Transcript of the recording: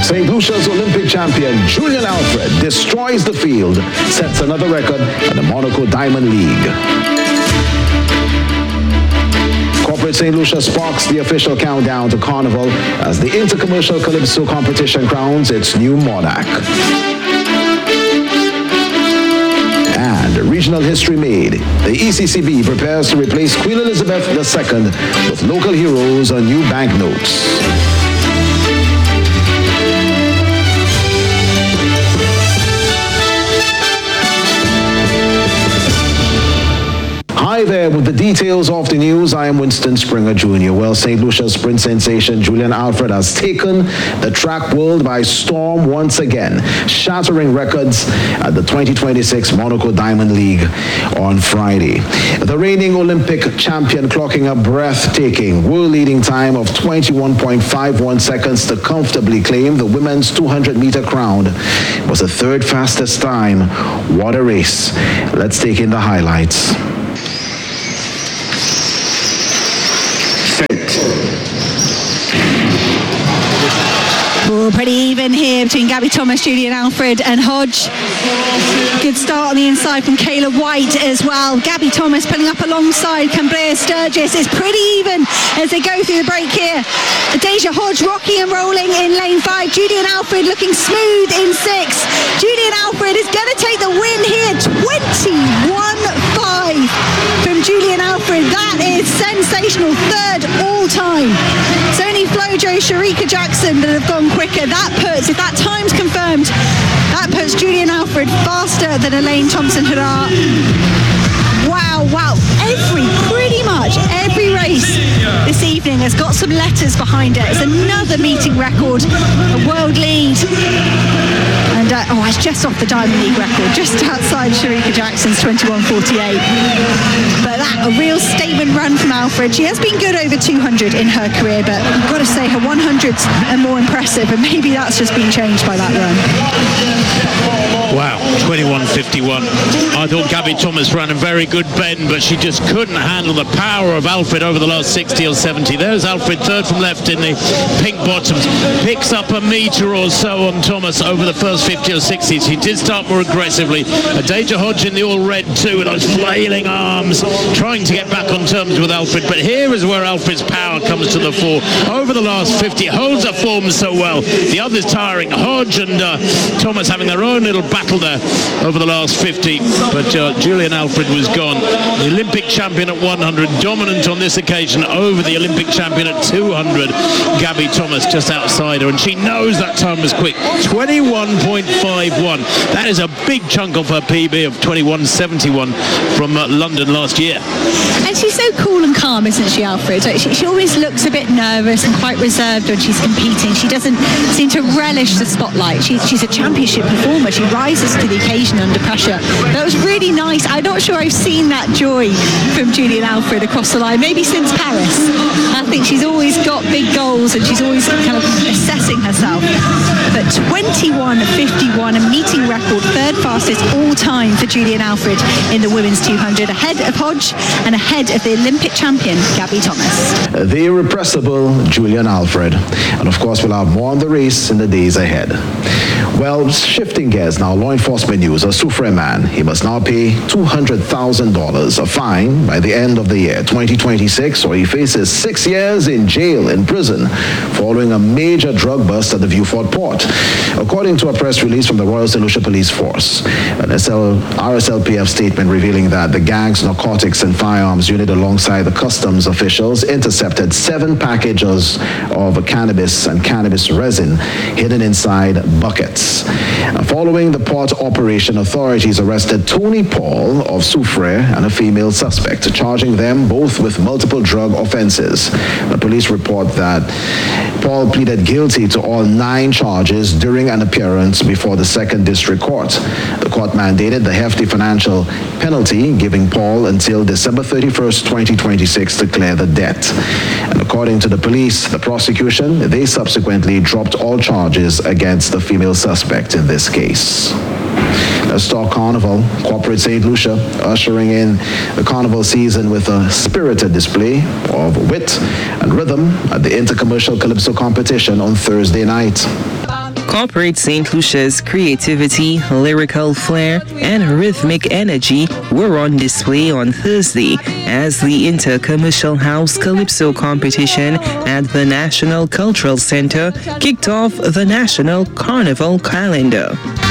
St. Lucia's Olympic champion Julian Alfred destroys the field, sets another record at the Monaco Diamond League. Corporate St. Lucia sparks the official countdown to Carnival as the Intercommercial Calypso competition crowns its new monarch. And regional history made. The ECCB prepares to replace Queen Elizabeth II with local heroes on new banknotes. Hi there, with the details of the news, I am Winston Springer Jr. Well, St. Lucia's sprint sensation Julian Alfred has taken the track world by storm once again, shattering records at the 2026 Monaco Diamond League on Friday. The reigning Olympic champion clocking a breathtaking world-leading time of 21.51 seconds to comfortably claim the women's 200-meter crown. It was the third fastest time. What a race. Let's take in the highlights. Oh, pretty even here between Gabby Thomas, Julian Alfred and Hodge. Good start on the inside from Kayla White as well. Gabby Thomas putting up alongside Cambria Sturgis. It's pretty even as they go through the break here. Deja Hodge rocking and rolling in lane 5. Julian Alfred looking smooth in 6. Julian Alfred is going to take the win here. 21.5 from Julian Alfred. That is sensational. Third all time. It's only Flojo, Sharika Jackson that have gone quicker. That puts, if that time's confirmed, that puts Julian Alfred faster than Elaine Thompson-Herah. Wow. Pretty much every race this evening has got some letters behind it. It's another meeting record, a world lead. And it's just off the Diamond League record, just outside Sharika Jackson's 21.48. But a real statement run from Alfred. She has been good over 200 in her career, but I've got to say her 100s are more impressive, and maybe that's just been changed by that run. Wow, 21.51. I thought Gabby Thomas ran a very good bend, but she just couldn't handle the power of Alfred over the last 60 or 70. There's Alfred, third from left in the pink bottoms. Picks up a metre or so on Thomas over the first 50 or 60. She did start more aggressively. Deja Hodge in the all red too, with those flailing arms, trying to get back on terms with Alfred. But here is where Alfred's power comes to the fore. Over the last 50, holds her form so well. The others tiring. Hodge and Thomas having their own little battle there over the last 50. But Julian Alfred was gone. The Olympic champion at 100, dominant on this occasion over the Olympic champion at 200. Gabby Thomas just outside her, and she knows that time was quick. 21.51. That is a big chunk of her PB of 21.71 from London last year. And she's so cool and calm, isn't she, Alfred? She always looks a bit nervous and quite reserved when she's competing. She doesn't seem to relish the spotlight. She's a championship performer. She rises to the occasion under pressure. That was really nice. I'm not sure I've seen that joy from Julian Alfred across the line, maybe since Paris. I think she's always got big goals and she's always kind of assessing herself. But 21.51, a meeting record, third fastest all time for Julian Alfred in the women's 200, ahead of Hodge and ahead of the Olympic champion Gabby Thomas. The irrepressible Julian Alfred. And of course, we'll have more on the race in the days ahead. Well, shifting gears now, law enforcement news. A Soufrière man, he must now pay $200,000, a fine by the end of the year 2026, or he faces 6 years in jail, in prison, following a major drug bust at the Vieux-Fort port. According to a press release from the Royal St. Lucia Police Force, an RSLPF statement revealing that the gang's narcotics and firearms unit, alongside the customs officials, intercepted 7 packages of cannabis and cannabis resin hidden inside buckets. Following the port operation, authorities arrested Tony Paul of Soufrière and a female suspect, charging them both with multiple drug offenses. The police report that Paul pleaded guilty to all 9 charges during an appearance before the 2nd District Court. The court mandated the hefty financial penalty, giving Paul until December 31st, 2026 to clear the debt. And according to the police, the prosecution, they subsequently dropped all charges against the female suspect in this case. Let's talk Carnival. Corporate St. Lucia ushering in the Carnival season with a spirited display of wit and rhythm at the Intercommercial Calypso competition on Thursday night. Corporate St. Lucia's creativity, lyrical flair, and rhythmic energy were on display on Thursday as the Intercommercial House Calypso competition at the National Cultural Center kicked off the National Carnival calendar.